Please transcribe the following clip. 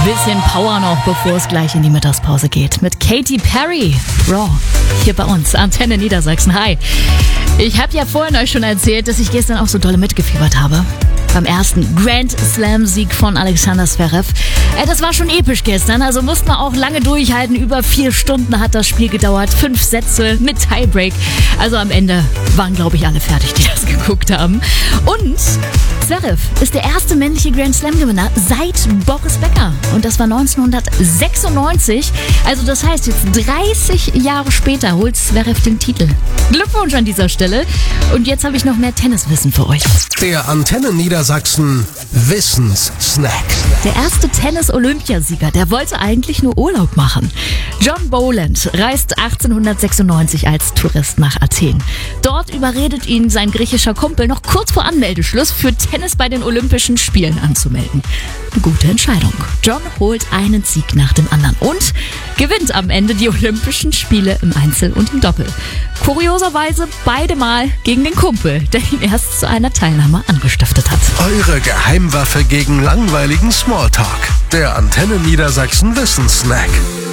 Bisschen Power noch, bevor es gleich in die Mittagspause geht. Mit Katy Perry, Raw, hier bei uns, Antenne Niedersachsen. Hi. Ich habe ja vorhin euch schon erzählt, dass ich gestern auch so dolle mitgefiebert habe. Beim ersten Grand Slam-Sieg von Alexander Zverev. Das war schon episch gestern, also musste man auch lange durchhalten. Über 4 Stunden hat das Spiel gedauert, 5 Sätze mit Tiebreak. Also am Ende waren, glaube ich, alle fertig, die das geguckt haben. Und Zverev ist der erste männliche Grand Slam-Gewinner seit Boris Becker. Und das war 1996. Also das heißt, jetzt 30 Jahre später holt Zverev den Titel. Glückwunsch an dieser Stelle. Und jetzt habe ich noch mehr Tenniswissen für euch. Der Antenne Niedersachsen Wissenssnack. Der erste Tennis-Olympiasieger, der wollte eigentlich nur Urlaub machen. John Boland reist 1896 als Tourist nach Athen. Dort überredet ihn sein griechischer Kumpel noch kurz vor Anmeldeschluss für Tennis bei den Olympischen Spielen anzumelden. Eine gute Entscheidung. John holt einen Sieg nach dem anderen und gewinnt am Ende die Olympischen Spiele im Einzel und im Doppel. Kurioserweise beide Mal gegen den Kumpel, der ihn erst zu einer Teilnahme angestiftet hat. Eure Geheimwaffe gegen langweiligen Smalltalk. Der Antenne Niedersachsen Wissenssnack.